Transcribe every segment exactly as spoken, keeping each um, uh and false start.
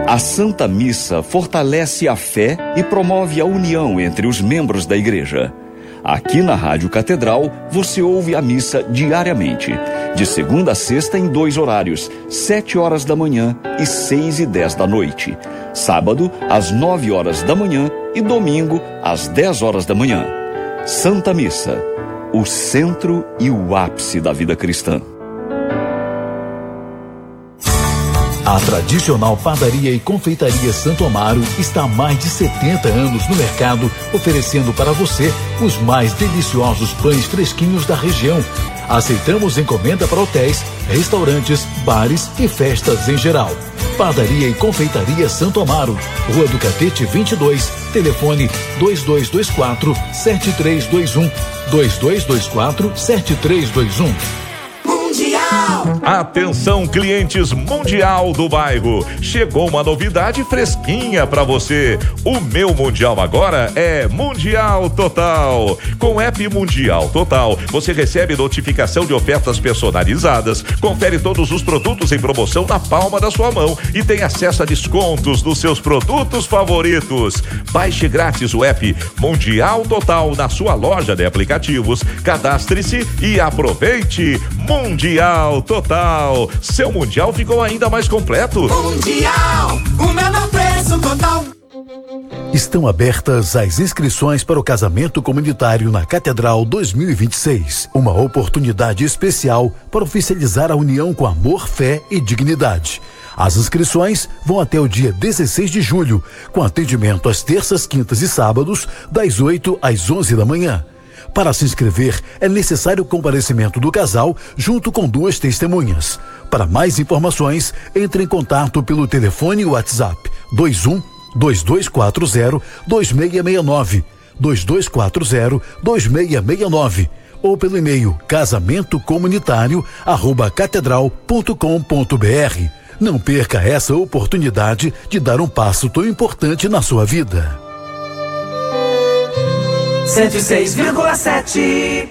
A Santa Missa fortalece a fé e promove a união entre os membros da Igreja. Aqui na Rádio Catedral, você ouve a missa diariamente, de segunda a sexta em dois horários, sete horas da manhã e seis e dez da noite. Sábado, às nove horas da manhã e domingo, às dez horas da manhã. Santa Missa, o centro e o ápice da vida cristã. A tradicional padaria e confeitaria Santo Amaro está há mais de setenta anos no mercado, oferecendo para você os mais deliciosos pães fresquinhos da região. Aceitamos encomenda para hotéis, restaurantes, bares e festas em geral. Padaria e confeitaria Santo Amaro, Rua do Catete vinte e dois, telefone dois dois dois quatro, sete três dois um, dois dois dois quatro, sete três dois um. Atenção, clientes Mundial do bairro, chegou uma novidade fresquinha para você. O meu Mundial agora é Mundial Total. Com o app Mundial Total, você recebe notificação de ofertas personalizadas, confere todos os produtos em promoção na palma da sua mão e tem acesso a descontos nos seus produtos favoritos. Baixe grátis o app Mundial Total na sua loja de aplicativos, cadastre-se e aproveite. Mundial Total, seu Mundial ficou ainda mais completo. Mundial, o menor preço total. Estão abertas as inscrições para o casamento comunitário na Catedral dois mil e vinte e seis. Uma oportunidade especial para oficializar a união com amor, fé e dignidade. As inscrições vão até o dia dezesseis de julho, com atendimento às terças, quintas e sábados, das oito às onze da manhã. Para se inscrever, é necessário o comparecimento do casal junto com duas testemunhas. Para mais informações, entre em contato pelo telefone e WhatsApp dois um, dois dois quatro zero, dois seis seis nove, dois dois quatro zero, dois seis seis nove ou pelo e-mail casamento comunitário arroba catedral ponto com ponto br. Não perca essa oportunidade de dar um passo tão importante na sua vida. cento e seis vírgula sete.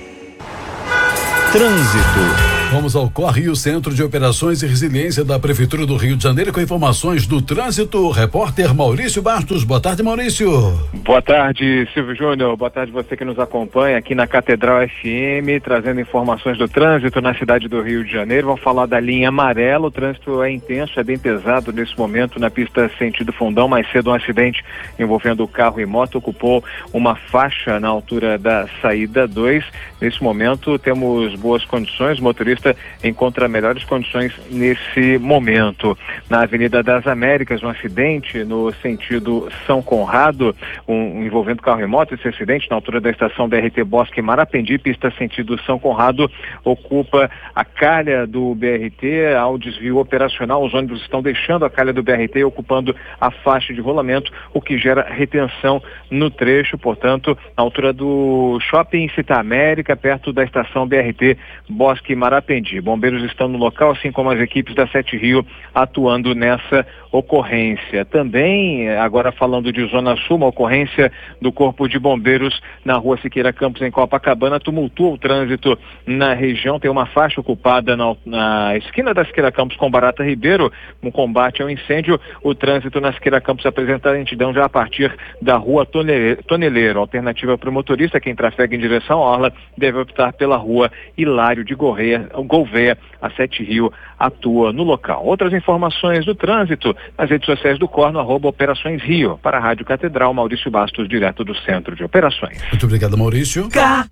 Trânsito. Vamos ao Corre, o Centro de Operações e Resiliência da Prefeitura do Rio de Janeiro, com informações do trânsito. Repórter Maurício Bastos. Boa tarde, Maurício. Boa tarde, Silvio Júnior. Boa tarde você que nos acompanha aqui na Catedral F M, trazendo informações do trânsito na cidade do Rio de Janeiro. Vamos falar da linha amarela. O trânsito é intenso, é bem pesado nesse momento na pista sentido Fundão. Mais cedo um acidente envolvendo carro e moto ocupou uma faixa na altura da saída dois. Nesse momento temos boas condições, o motorista encontra melhores condições nesse momento. Na Avenida das Américas, um acidente no sentido São Conrado, um, envolvendo carro e moto. Esse acidente na altura da estação B R T Bosque Marapendi, pista sentido São Conrado, ocupa a calha do B R T ao desvio operacional. Os ônibus estão deixando a calha do B R T, ocupando a faixa de rolamento, o que gera retenção no trecho, portanto, na altura do Shopping Cita América, perto da estação B R T Bosque Marapendi. Bombeiros estão no local, assim como as equipes da Sete Rio atuando nessa ocorrência. Também, agora falando de Zona Sul, uma ocorrência do Corpo de Bombeiros na Rua Siqueira Campos, em Copacabana, tumultua o trânsito na região. Tem uma faixa ocupada na, na esquina da Siqueira Campos com Barata Ribeiro, um combate ao incêndio. O trânsito na Siqueira Campos apresenta lentidão já a partir da Rua Toneleiro. Alternativa para o motorista, quem trafega em direção à orla, deve optar pela Rua Hilário de Gouveia. Gouveia, a Sete Rio atua no local. Outras informações do trânsito nas redes sociais do Corno, arroba Operações Rio. Para a Rádio Catedral, Maurício Bastos, direto do Centro de Operações. Muito obrigado, Maurício. Catedral.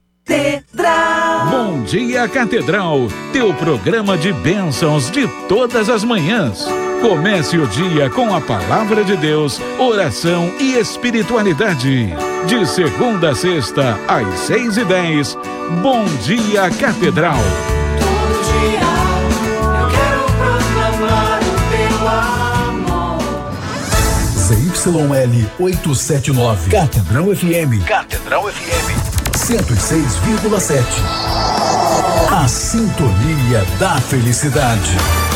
Bom dia, Catedral, teu programa de bênçãos de todas as manhãs. Comece o dia com a palavra de Deus, oração e espiritualidade. De segunda a sexta, às seis e dez. Bom dia, Catedral. Eu quero proclamar o teu amor. Z Y L oitocentos e setenta e nove. Catedral F M. Catedral F M. cento e seis vírgula sete. A sintonia da felicidade.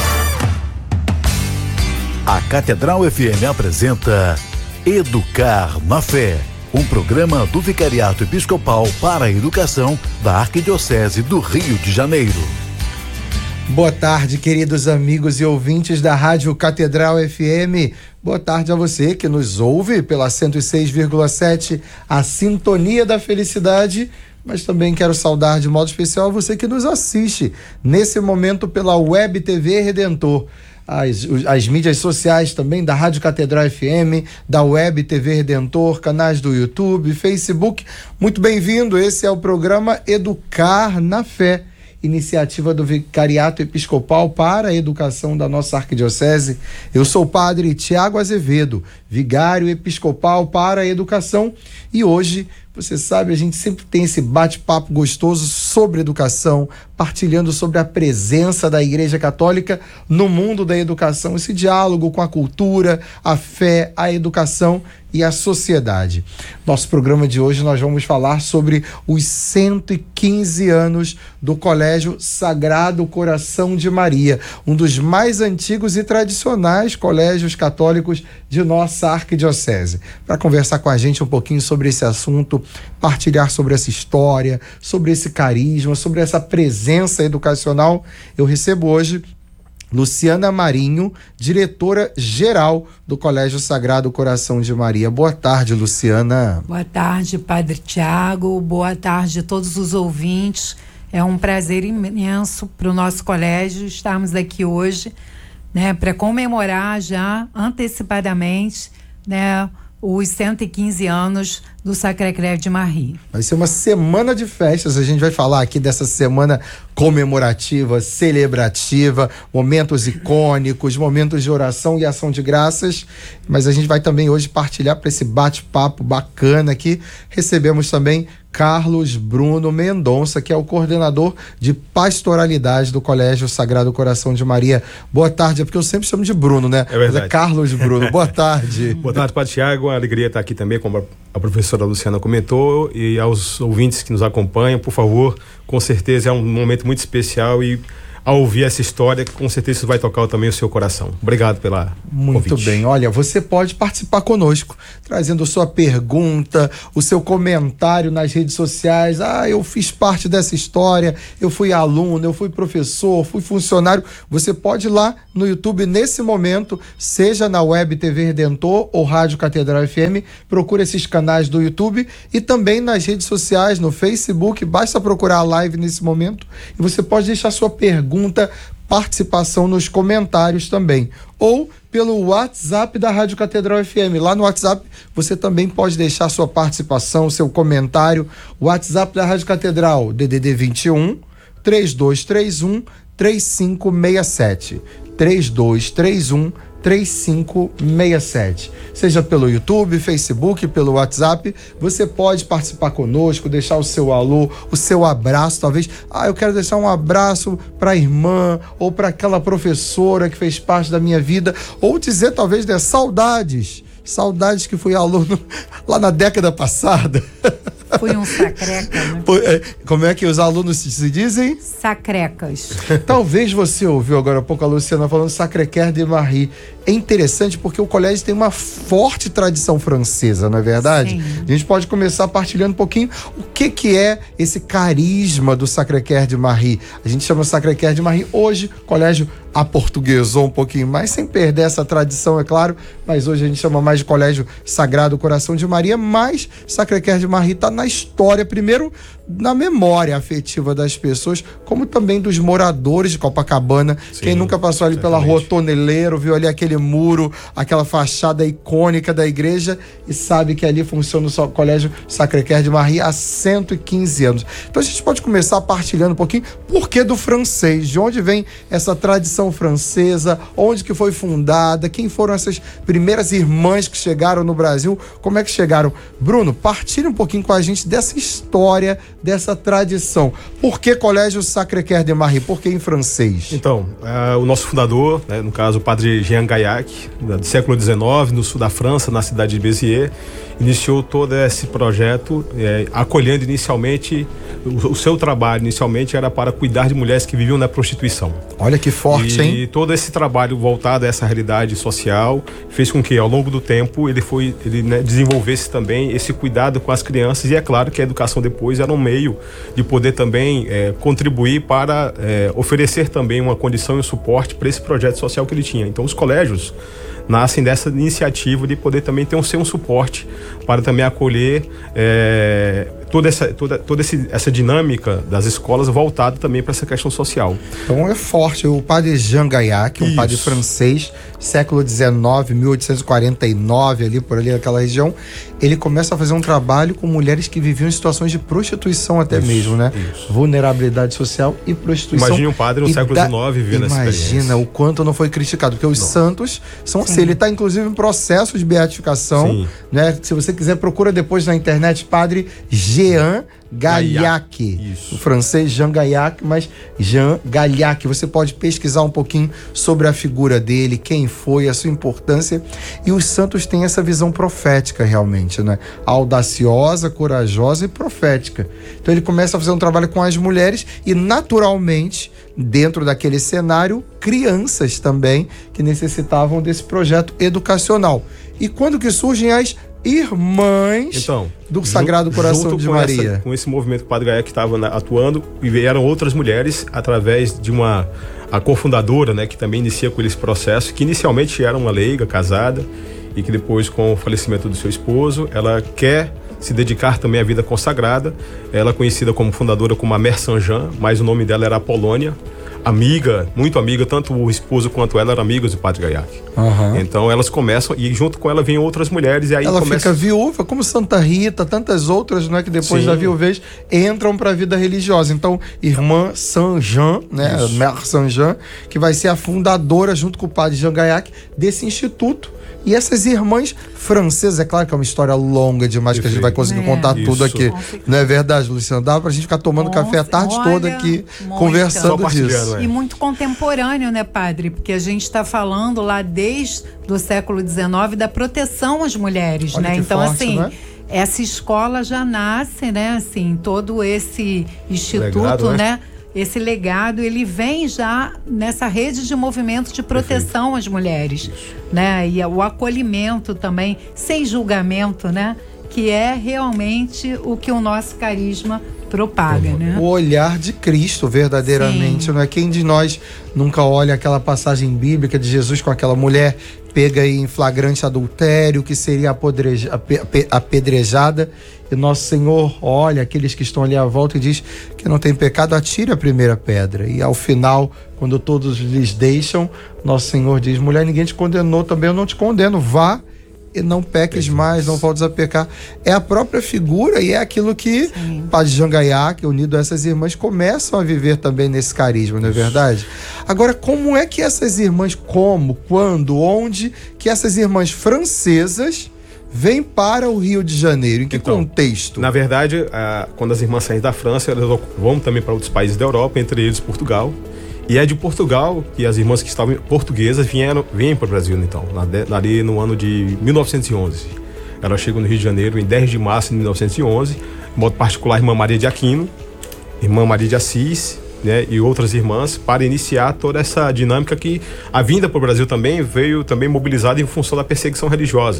A Catedral F M apresenta Educar na Fé, um programa do Vicariato Episcopal para a Educação da Arquidiocese do Rio de Janeiro. Boa tarde, queridos amigos e ouvintes da Rádio Catedral F M. Boa tarde a você que nos ouve pela cento e seis vírgula sete, a Sintonia da Felicidade. Mas também quero saudar de modo especial você que nos assiste nesse momento pela Web T V Redentor. As, as mídias sociais também da Rádio Catedral F M, da Web T V Redentor, canais do YouTube, Facebook. Muito bem-vindo, esse é o programa Educar na Fé, iniciativa do Vicariato Episcopal para a Educação da nossa Arquidiocese. Eu sou o padre Tiago Azevedo, vigário episcopal para a educação, e hoje, você sabe, a gente sempre tem esse bate-papo gostoso sobre educação, partilhando sobre a presença da Igreja Católica no mundo da educação, esse diálogo com a cultura, a fé, a educação e a sociedade. Nosso programa de hoje nós vamos falar sobre os cento e quinze anos do Colégio Sagrado Coração de Maria, um dos mais antigos e tradicionais colégios católicos de nossa arquidiocese. Para conversar com a gente um pouquinho sobre esse assunto, partilhar sobre essa história, sobre esse carisma, sobre essa presença educacional, eu recebo hoje Luciana Marinho, diretora-geral do Colégio Sagrado Coração de Maria. Boa tarde, Luciana. Boa tarde, Padre Tiago. Boa tarde a todos os ouvintes. É um prazer imenso para o nosso colégio estarmos aqui hoje, né, para comemorar já antecipadamente, né, os cento e quinze anos do Sacré-Cœur de Marie. Vai ser uma semana de festas, a gente vai falar aqui dessa semana comemorativa, celebrativa, momentos icônicos, momentos de oração e ação de graças, mas a gente vai também hoje partilhar para esse bate-papo bacana aqui. Recebemos também Carlos Bruno Mendonça, que é o coordenador de pastoralidade do Colégio Sagrado Coração de Maria. Boa tarde, é porque eu sempre chamo de Bruno, né? É verdade. Mas é Carlos Bruno. Boa tarde. Boa tarde, Padre Tiago. Uma alegria estar aqui também, como a professora Luciana comentou, e aos ouvintes que nos acompanham, por favor, com certeza é um momento muito especial e ao ouvir essa história, com certeza isso vai tocar também o seu coração. Obrigado pela Muito convite. bem, olha, você pode participar conosco, trazendo sua pergunta, o seu comentário nas redes sociais. Ah, eu fiz parte dessa história, eu fui aluno, eu fui professor, fui funcionário. Você pode ir lá no YouTube nesse momento, seja na Web T V Redentor ou Rádio Catedral F M, procura esses canais do YouTube e também nas redes sociais, no Facebook, basta procurar a live nesse momento e você pode deixar sua pergunta, participação nos comentários também, ou pelo WhatsApp da Rádio Catedral F M. Lá no WhatsApp você também pode deixar sua participação, seu comentário. O WhatsApp da Rádio Catedral, D D D vinte e um, três dois três um, três cinco seis sete, três dois três um, três cinco seis sete. Seja pelo YouTube, Facebook, pelo WhatsApp, você pode participar conosco, deixar o seu alô, o seu abraço, talvez. Ah, eu quero deixar um abraço para a irmã ou para aquela professora que fez parte da minha vida, ou dizer talvez, né, saudades, saudades que fui aluno lá na década passada. Fui um sacreca, né? Como é que os alunos se dizem? Sacrecas. Talvez você ouviu agora há pouco a Luciana falando Sacré-Cœur de Marie. É interessante porque o colégio tem uma forte tradição francesa, não é verdade? Sim. A gente pode começar partilhando um pouquinho o que, que é esse carisma do Sacré-Cœur de Marie. A gente chama Sacré-Cœur de Marie hoje, o colégio aportuguesou um pouquinho mais, sem perder essa tradição, é claro, mas hoje a gente chama mais de Colégio Sagrado Coração de Maria, mas Sacré-Cœur de Marie está na história, primeiro na memória afetiva das pessoas, como também dos moradores de Copacabana. Sim, quem nunca passou ali exatamente pela Rua Toneleiro, viu ali aquele muro, aquela fachada icônica da igreja e sabe que ali funciona o Colégio Sacré-Cœur de Marie há cento e quinze anos. Então a gente pode começar partilhando um pouquinho por que do francês, de onde vem essa tradição francesa, onde que foi fundada, quem foram essas primeiras irmãs que chegaram no Brasil, como é que chegaram. Bruno, partilha um pouquinho com a gente dessa história, dessa tradição. Por que Colégio Sacré-Cœur de Marie? Por que em francês? Então, uh, o nosso fundador, né, no caso o padre Jean Gaillac, do século dezenove, no sul da França, na cidade de Béziers, iniciou todo esse projeto, é, acolhendo inicialmente, o, o seu trabalho inicialmente era para cuidar de mulheres que viviam na prostituição. Olha que forte, e, hein? E todo esse trabalho voltado a essa realidade social fez com que, ao longo do tempo, ele, foi, ele né, desenvolvesse também esse cuidado com as crianças, e é claro que a educação depois era um meio meio de poder também é, contribuir para é, oferecer também uma condição e um suporte para esse projeto social que ele tinha. Então os colégios nascem dessa iniciativa de poder também ter um, ser um suporte para também acolher é, toda, essa, toda, toda esse, essa dinâmica das escolas voltada também para essa questão social. Então é forte. O padre Jean Gaillac, um Isso. padre francês, século dezenove, mil oitocentos e quarenta e nove, ali por ali naquela região, ele começa a fazer um trabalho com mulheres que viviam em situações de prostituição até isso, mesmo, né? Isso. Vulnerabilidade social e prostituição. Imagine um padre no século dezenove vivendo essa experiência. Imagina o quanto não foi criticado, porque os não. santos são assim, ele está inclusive em processo de beatificação, Sim. né? Se você quiser, procura depois na internet, padre Jean Gaillac, o francês Jean Gaillac, mas Jean Gaillac. Você pode pesquisar um pouquinho sobre a figura dele, quem foi, a sua importância. E os santos têm essa visão profética realmente, né? Audaciosa, corajosa e profética. Então ele começa a fazer um trabalho com as mulheres e naturalmente, dentro daquele cenário, crianças também que necessitavam desse projeto educacional. E quando que surgem as irmãs então, do Sagrado junto, Coração junto de com Maria? Essa, com esse movimento que o Padre Gaillac estava atuando, e vieram outras mulheres através de uma a cofundadora, né, que também inicia com esse processo, que inicialmente era uma leiga, casada, e que depois, com o falecimento do seu esposo, ela quer se dedicar também à vida consagrada. Ela é conhecida como fundadora como a Mère Saint-Jean, mas o nome dela era Apolônia. Amiga, muito amiga, tanto o esposo quanto ela eram amigos do Padre Gaillac. Uhum. Então elas começam, e junto com ela vêm outras mulheres, e aí ela começa... fica viúva, como Santa Rita, tantas outras, não é, que depois Sim. da viuvez entram para a vida religiosa. Então, irmã Saint-Jean, né, Mère Saint-Jean, que vai ser a fundadora, junto com o Padre Jean Gaillac, desse instituto. E essas irmãs francesas, é claro que é uma história longa demais, Perfeito. que a gente vai conseguir é. contar tudo Isso. aqui. Não é verdade, Luciano? Dá pra gente ficar tomando Nossa, café a tarde olha, toda aqui, muito. conversando disso. E muito contemporâneo, né, padre? Porque a gente está falando lá desde o século dezenove da proteção às mulheres, olha né? Então, forte, assim... Né? Essa escola já nasce, né? Assim, todo esse instituto, Legado, né? né? Esse legado, ele vem já nessa rede de movimento de proteção Perfeito. às mulheres, Isso. né? E o acolhimento também, sem julgamento, né? Que é realmente o que o nosso carisma propaga, o, né? O olhar de Cristo, verdadeiramente, Sim. não é? Quem de nós nunca olha aquela passagem bíblica de Jesus com aquela mulher pega em flagrante adultério, que seria apodreja, apedrejada, e nosso Senhor olha aqueles que estão ali à volta e diz que não tem pecado, atire a primeira pedra. E ao final, quando todos lhes deixam, nosso Senhor diz: mulher, ninguém te condenou, também eu não te condeno, vá e não peques mais, não voltes a pecar. É a própria figura e é aquilo que o Padre Jean Gaillac, unido a essas irmãs, começam a viver também nesse carisma, não é verdade? Agora, como é que essas irmãs, como, quando, onde, que essas irmãs francesas vêm para o Rio de Janeiro? Em que então, contexto? Na verdade, a, quando as irmãs saem da França, elas vão também para outros países da Europa, entre eles Portugal. E é de Portugal que as irmãs que estavam portuguesas vieram, vêm para o Brasil, então, ali no ano de mil novecentos e onze. Elas chegam no Rio de Janeiro em dez de março de mil novecentos e onze, de modo particular, a irmã Maria de Aquino, irmã Maria de Assis, né, e outras irmãs, para iniciar toda essa dinâmica que a vinda para o Brasil também veio também mobilizada em função da perseguição religiosa.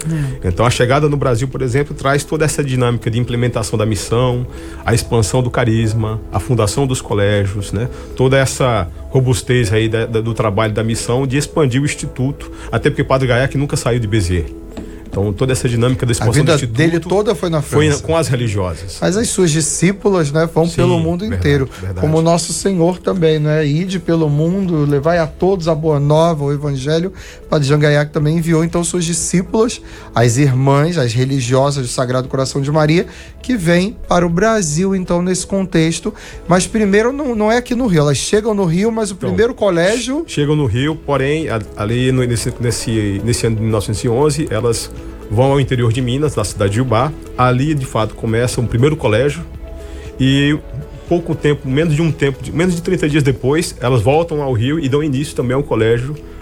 É. Então a chegada no Brasil, por exemplo, traz toda essa dinâmica de implementação da missão, a expansão do carisma, a fundação dos colégios, né? Toda essa robustez aí da, da, do trabalho da missão de expandir o instituto, até porque o Padre Gaillac nunca saiu de Béziers. Então toda essa dinâmica da expansão do instituto, a vida dele toda foi na França. Foi com as religiosas. Mas as suas discípulas, né, vão Sim, pelo mundo verdade, inteiro. Verdade. Como o nosso Senhor também, né? Ide pelo mundo, levai a todos a boa nova, o evangelho. O Padre Jean Gaillac também enviou então suas discípulas, as irmãs, as religiosas do Sagrado Coração de Maria, que vêm para o Brasil então nesse contexto. Mas primeiro não, não é aqui no Rio, elas chegam no Rio, mas o então, primeiro colégio... Chegam no Rio, porém, ali no, nesse, nesse, nesse ano de mil novecentos e onze, elas vão ao interior de Minas, na cidade de Ubá. Ali, de fato, começa um primeiro colégio e pouco tempo, menos de um tempo, menos de trinta dias depois, elas voltam ao Rio e dão início também ao colégio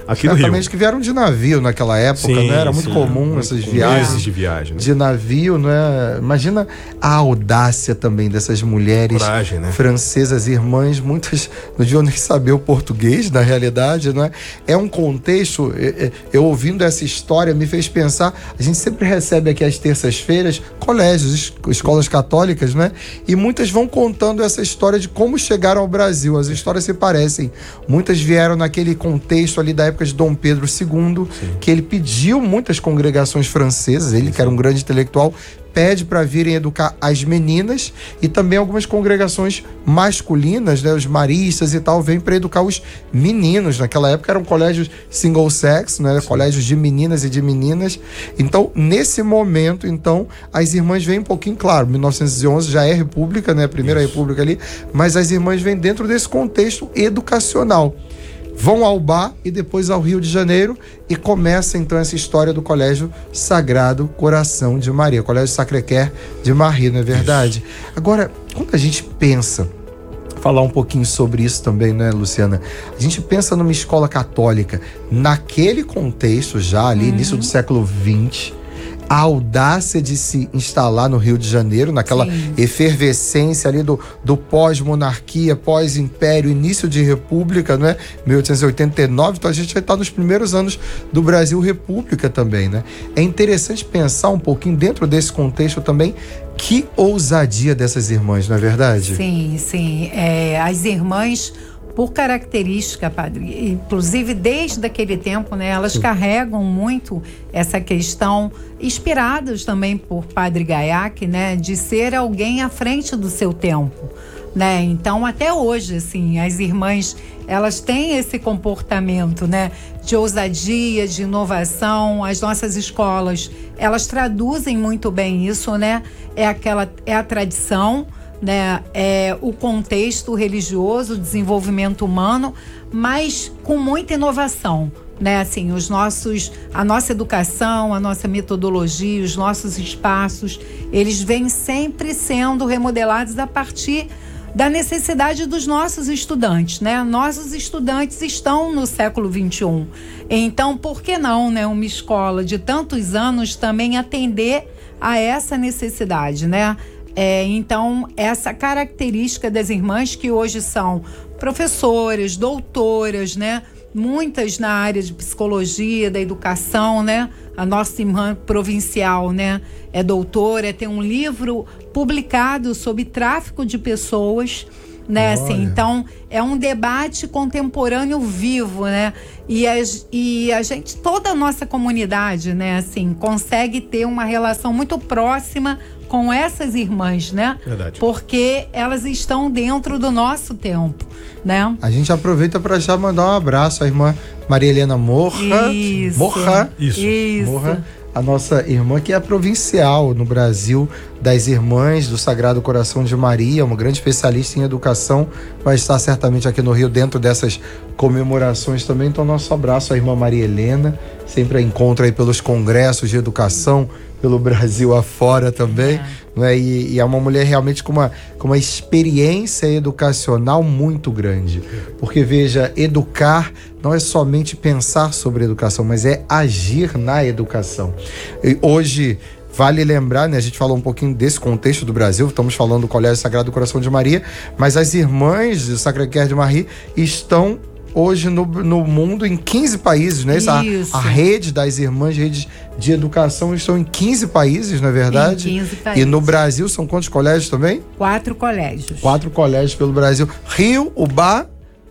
aqui no Rio. Certamente que vieram de navio naquela época, Sim, né? Era muito sim, comum muito essas comum. viagens. Meses de viagem, né? De navio, né? Imagina a audácia também dessas mulheres Coragem, né? francesas, irmãs, muitas não deviam nem saber o português, na realidade, não é? É um contexto, eu ouvindo essa história me fez pensar, a gente sempre recebe aqui às terças-feiras colégios, escolas católicas, né? E muitas vão contando essa história de como chegaram ao Brasil. As histórias se parecem. Muitas vieram naquele contexto ali da época de Dom Pedro segundo, sim, que ele pediu muitas congregações francesas, ele que era um grande intelectual, pede para virem educar as meninas, e também algumas congregações masculinas, né, os maristas e tal, vêm para educar os meninos. Naquela época eram colégios single sex, né, colégios de meninas e de meninas. Então, nesse momento, então, as irmãs vêm um pouquinho, claro, mil novecentos e onze já é república, né, a primeira Isso. república ali, mas as irmãs vêm dentro desse contexto educacional. Vão ao Bar e depois ao Rio de Janeiro, e começa então essa história do Colégio Sagrado Coração de Maria, Colégio Sacré-Cœur de Marie, não é verdade? Isso. Agora, quando a gente pensa, falar um pouquinho sobre isso também, né, Luciana? A gente pensa numa escola católica, naquele contexto já ali, uhum. início do século vinte, a audácia de se instalar no Rio de Janeiro, naquela Sim. efervescência ali do, do pós-monarquia, pós-império, início de república, né? mil oitocentos e oitenta e nove, então a gente já está nos primeiros anos do Brasil República também, né? É interessante pensar um pouquinho dentro desse contexto também, que ousadia dessas irmãs, não é verdade? Sim, sim. É, as irmãs, por característica, padre, inclusive desde aquele tempo, né, elas Sim. carregam muito essa questão, inspiradas também por Padre Gaiac, né, de ser alguém à frente do seu tempo, né? Então, até hoje, assim, as irmãs, elas têm esse comportamento, né, de ousadia, de inovação. As nossas escolas, elas traduzem muito bem isso, né? É aquela, é a tradição, né, é o contexto religioso, o desenvolvimento humano, mas com muita inovação, né? Assim, os nossos, a nossa educação, a nossa metodologia, os nossos espaços, eles vêm sempre sendo remodelados a partir da necessidade dos nossos estudantes, né? Nossos estudantes estão no século vinte e um, então por que não, né, uma escola de tantos anos também atender a essa necessidade, né? É, então, essa característica das irmãs, que hoje são professoras, doutoras, né? Muitas na área de psicologia, da educação, né? A nossa irmã provincial, né, é doutora, tem um livro publicado sobre tráfico de pessoas, né? Assim, então, é um debate contemporâneo vivo, né? E, as, e a gente, toda a nossa comunidade, né, assim, consegue ter uma relação muito próxima com essas irmãs, né? Verdade. Porque elas estão dentro do nosso tempo, né? A gente aproveita para já mandar um abraço à irmã Maria Helena Morra. Isso. Morra. Isso. Isso. Morra. A nossa irmã, que é a provincial no Brasil das Irmãs do Sagrado Coração de Maria, uma grande especialista em educação, vai estar certamente aqui no Rio dentro dessas comemorações também. Então, nosso abraço à irmã Maria Helena, sempre a encontra aí pelos congressos de educação, pelo Brasil afora também, é. Né? E, e é uma mulher realmente com uma, com uma experiência educacional muito grande. Porque, veja, educar não é somente pensar sobre educação, mas é agir na educação. E hoje, vale lembrar, né, a gente falou um pouquinho desse contexto do Brasil, estamos falando do Colégio Sagrado Coração de Maria, mas as irmãs do Sacré-Cœur de Marie estão hoje no, no mundo em quinze países, né? Isso. A, a rede das irmãs, redes de educação, estão em quinze países, não é verdade? Em quinze países. E no Brasil são quantos colégios também? Quatro colégios. Quatro colégios pelo Brasil. Rio, Ubá,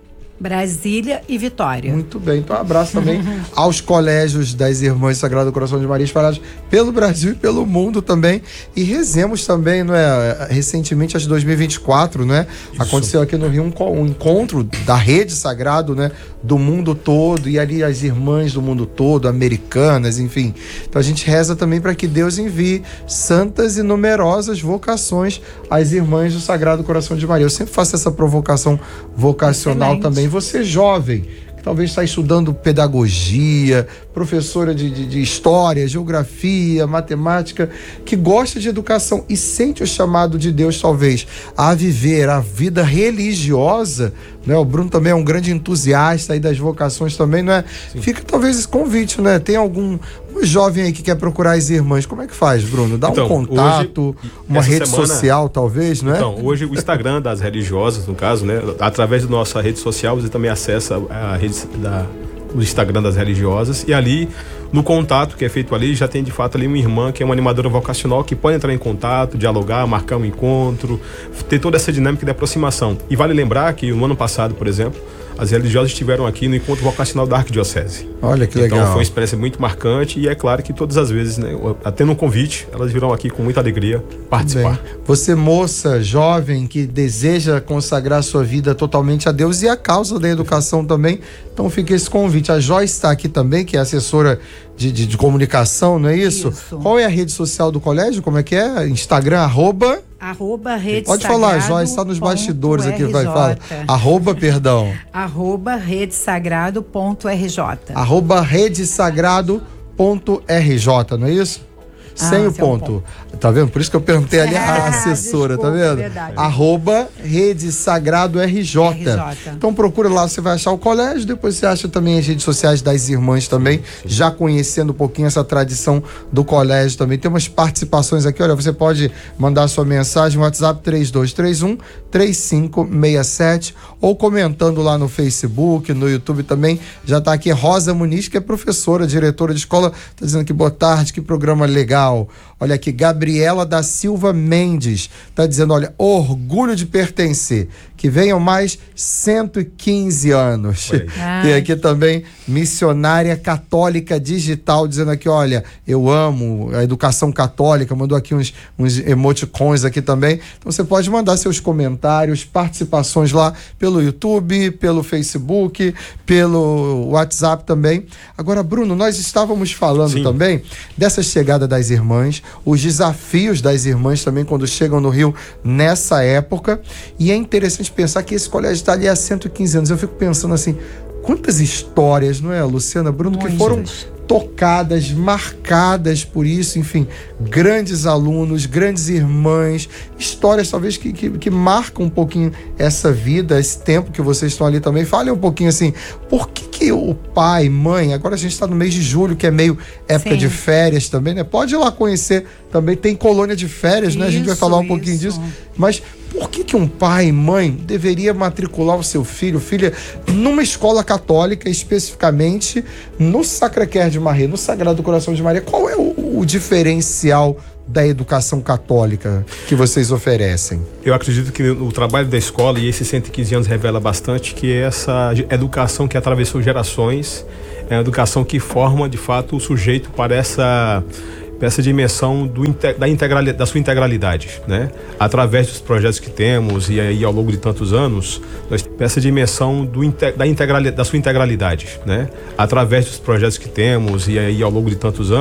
Brasília e Vitória. Muito bem, então um abraço também aos colégios das Irmãs do Sagrado Coração de Maria espalhados pelo Brasil e pelo mundo também. E rezemos também, não é? Recentemente, acho que dois mil e vinte e quatro, né? Isso. Aconteceu aqui no Rio um, um encontro da rede sagrado, né? Do mundo todo, e ali as irmãs do mundo todo, americanas, enfim. Então a gente reza também para que Deus envie santas e numerosas vocações às irmãs do Sagrado Coração de Maria. Eu sempre faço essa provocação vocacional Excelente. Também. Você jovem, que talvez está estudando pedagogia, professora de, de, de história, geografia, matemática, que gosta de educação e sente o chamado de Deus, talvez, a viver a vida religiosa, né? O Bruno também é um grande entusiasta aí das vocações também, não é? Sim. Fica talvez esse convite, né? Tem algum um jovem aí que quer procurar as irmãs, como é que faz, Bruno? Dá então, um contato, hoje, uma rede semana, social talvez, não é? Então, hoje o Instagram das religiosas, no caso, né? Através da nossa rede social, você também acessa a rede da o Instagram das religiosas, e ali no contato que é feito ali, já tem de fato ali uma irmã que é uma animadora vocacional que pode entrar em contato, dialogar, marcar um encontro, ter toda essa dinâmica de aproximação. E vale lembrar que no ano passado, por exemplo, as religiosas estiveram aqui no encontro vocacional da Arquidiocese. Olha que legal. Então foi uma experiência muito marcante, e é claro que todas as vezes, né, até no convite, elas virão aqui com muita alegria participar. Bem, você, moça, jovem, que deseja consagrar sua vida totalmente a Deus e a causa da educação também, então fica esse convite. A Joyce está aqui também, que é assessora de, de, de comunicação, não é isso? Isso. Qual é a rede social do colégio? Como é que é? Instagram, arroba... Arroba Rede Pode Sagrado. falar, Joyce, está nos bastidores aqui, vai falar. Arroba, perdão. Arroba Rede Sagrado ponto R J. Arroba Rede Sagrado ponto R J, não é isso? Ah, Sem o ponto. ponto. Tá vendo? Por isso que eu perguntei ali a assessora, desculpa, tá vendo? Verdade. Arroba Rede Sagrado R J. R J. Então procura lá, você vai achar o colégio, depois você acha também as redes sociais das irmãs também, já conhecendo um pouquinho essa tradição do colégio também. Tem umas participações aqui, olha, você pode mandar sua mensagem no WhatsApp três dois três um, três cinco seis sete ou comentando lá no Facebook, no YouTube também. Já tá aqui Rosa Muniz, que é professora, diretora de escola, tá dizendo que boa tarde, que programa legal. Olha aqui, Gabriela da Silva Mendes tá dizendo, olha, orgulho de pertencer, que venham mais cento e quinze anos. Tem aqui também missionária católica digital dizendo aqui, olha, eu amo a educação católica, mandou aqui uns, uns emoticons aqui também. Então você pode mandar seus comentários, participações lá pelo YouTube, pelo Facebook, pelo WhatsApp também. Agora, Bruno, nós estávamos falando Sim. também dessa chegada das irmãs, os desafios das irmãs também quando chegam no Rio nessa época, e é interessante pensar que esse colégio está ali há cento e quinze anos. Eu fico pensando assim, quantas histórias, não é, Luciana, Bruno, Muitas. que foram tocadas, marcadas por isso, enfim, grandes alunos, grandes irmãs, histórias talvez que, que, que marcam um pouquinho essa vida, esse tempo que vocês estão ali também. Fale um pouquinho assim, por que que o pai, mãe, agora a gente está no mês de julho, que é meio época Sim. de férias também, né? Pode ir lá conhecer também, tem colônia de férias, isso, né? A gente vai falar um pouquinho isso. disso, mas por que que um pai e mãe deveria matricular o seu filho, filha, numa escola católica, especificamente no Sacré-Cœur de Maria, no Sagrado Coração de Maria? Qual é o, o diferencial da educação católica que vocês oferecem? Eu acredito que o trabalho da escola, e esses cento e quinze anos revela bastante, que essa educação que atravessou gerações, é a educação que forma, de fato, o sujeito para essa... essa dimensão do, da, integralidade, da sua integralidade, né? Através dos projetos que temos e aí ao longo de tantos anos, nós, essa dimensão do, da, integralidade, da sua integralidade, né? Através dos projetos que temos e aí ao longo de tantos anos,